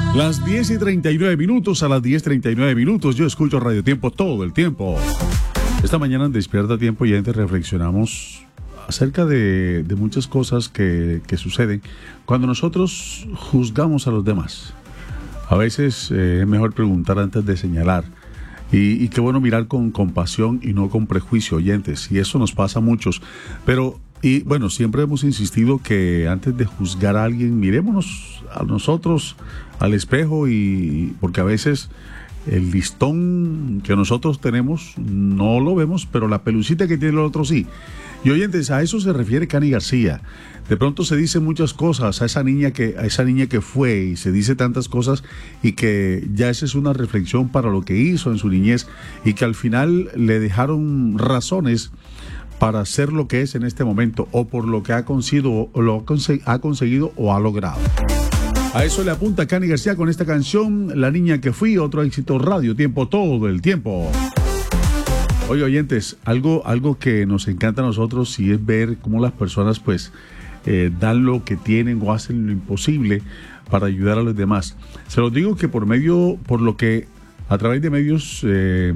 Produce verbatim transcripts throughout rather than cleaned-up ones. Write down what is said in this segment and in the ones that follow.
Las diez y treinta y nueve minutos, a las diez y treinta y nueve minutos, yo escucho Radio Tiempo todo el tiempo. Esta mañana en Despierta Tiempo y Gente reflexionamos acerca de, de muchas cosas que, que suceden cuando nosotros juzgamos a los demás. A veces eh, es mejor preguntar antes de señalar. Y, y qué bueno mirar con compasión y no con prejuicio, oyentes. Y eso nos pasa a muchos. Pero, y bueno, siempre hemos insistido que antes de juzgar a alguien, mirémonos a nosotros al espejo, y porque a veces el listón que nosotros tenemos no lo vemos, pero la pelucita que tiene el otro sí. Y oyentes, a eso se refiere Cani García. De pronto se dicen muchas cosas a esa niña que a esa niña que fue, y se dice tantas cosas, y que ya esa es una reflexión para lo que hizo en su niñez, y que al final le dejaron razones para ser lo que es en este momento, o por lo que ha conseguido, o lo ha conseguido o ha logrado. A eso le apunta Cani García con esta canción, La Niña que Fui, otro éxito Radio Tiempo todo el tiempo. Oye, oyentes, algo, algo que nos encanta a nosotros y es ver cómo las personas pues eh, dan lo que tienen o hacen lo imposible para ayudar a los demás. Se los digo que por medio, por lo que a través de medios eh,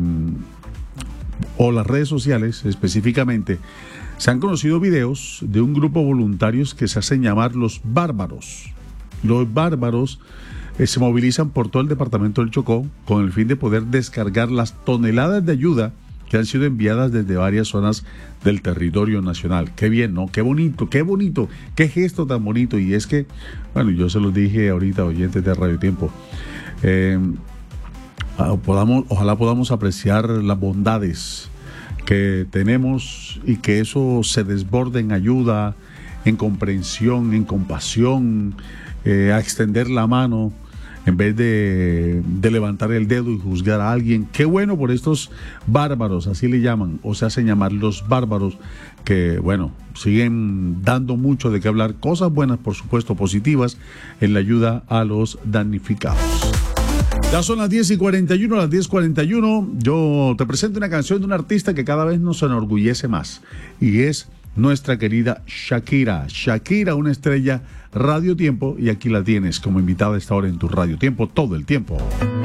o las redes sociales específicamente, se han conocido videos de un grupo de voluntarios que se hacen llamar Los Bárbaros. Los Bárbaros eh, se movilizan por todo el departamento del Chocó con el fin de poder descargar las toneladas de ayuda que han sido enviadas desde varias zonas del territorio nacional. Qué bien, ¿no? Qué bonito, qué bonito, qué gesto tan bonito. Y es que, bueno, yo se los dije ahorita, oyentes de Radio Tiempo, eh, podamos, ojalá podamos apreciar las bondades que tenemos y que eso se desborde en ayuda, en comprensión, en compasión, eh, a extender la mano en vez de, de levantar el dedo y juzgar a alguien. Qué bueno por estos bárbaros, así le llaman, o se hacen llamar Los Bárbaros, que bueno, siguen dando mucho de qué hablar, cosas buenas, por supuesto, positivas, en la ayuda a los damnificados. Ya son las diez y cuarenta y uno, las diez y cuarenta y uno, yo te presento una canción de un artista que cada vez nos enorgullece más, y es nuestra querida Shakira. Shakira, una estrella Radio Tiempo, y aquí la tienes como invitada a esta hora en tu Radio Tiempo todo el tiempo.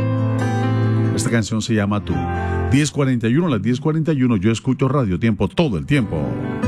Esta canción se llama Tú. diez cuarenta y uno, las diez cuarenta y uno, yo escucho Radio Tiempo todo el tiempo.